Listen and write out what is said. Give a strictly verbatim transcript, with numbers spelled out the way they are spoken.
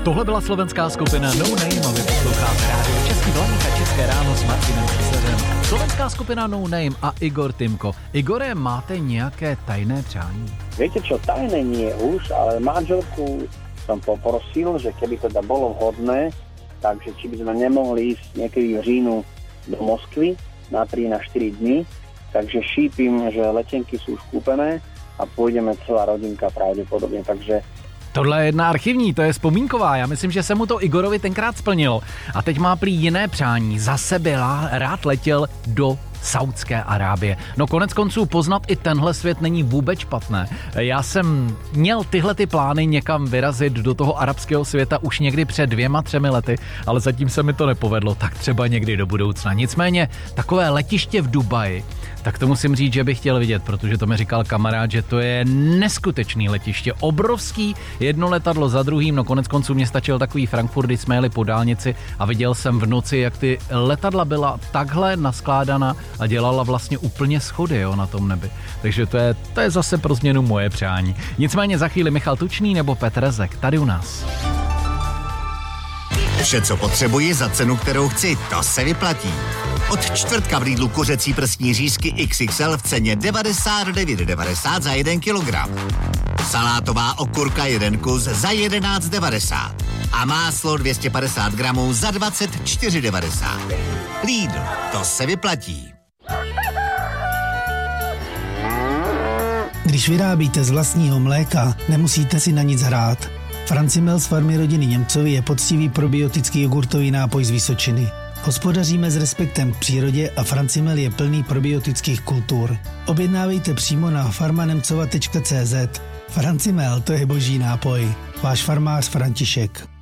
Tohle byla slovenská skupina No Name a vy posloucháte rádio Český Blaník a České ráno s Martinem Císařem. Slovenská skupina No Name a Igor Timko. Igore, máte nějaké tajné přání? Viete čo, tajné nie už, ale manželku som poprosil, že keby teda bolo vhodné, takže či by sme nemohli ísť niekedy v říjnu do Moskvy na tri na štyri dní. Takže šípim, že letenky sú už kúpené a pôjdeme celá rodinka pravděpodobně, takže Tohle je jedna archivní, to je vzpomínková. Já myslím, že se mu to Igorovi tenkrát splnilo. A teď má prý jiné přání. Zase byla, rád letěl do Saúdské Arábie. No konec konců poznat i tenhle svět není vůbec špatné. Já jsem měl tyhle ty plány někam vyrazit do toho arabského světa už někdy před dvěma, třemi lety, ale zatím se mi to nepovedlo, tak třeba někdy do budoucna. Nicméně takové letiště v Dubaji, tak to musím říct, že bych chtěl vidět, protože to mi říkal kamarád, že to je neskutečný letiště, obrovský, jedno letadlo za druhým, no konec konců mě stačil takový Frankfurt, kdy jsme jeli po dálnici a viděl jsem v noci, jak ty letadla byla takhle naskládaná a dělala vlastně úplně schody, jo, na tom nebi. Takže to je, to je zase pro změnu moje přání. Nicméně za chvíli Michal Tučný nebo Petr Rezek, tady u nás. Vše, co potřebuji za cenu, kterou chci, to se vyplatí. Od čtvrtka v Lidlu kuřecí prsní řízky iks iks el v ceně devadesát devět devadesát za jeden kilogram. Salátová okurka jeden kus za jedenáct devadesát. A máslo dvě stě padesát gramů za dvacet čtyři devadesát. Lidl, to se vyplatí. Když vyrábíte z vlastního mléka, nemusíte si na nic hrát. Francimel z farmy rodiny Němcovi je poctivý probiotický jogurtový nápoj z Vysočiny. Hospodaříme s respektem k přírodě a Francimel je plný probiotických kultur. Objednávejte přímo na farmanemcova tečka cé zet. Francimel, to je boží nápoj. Váš farmář František.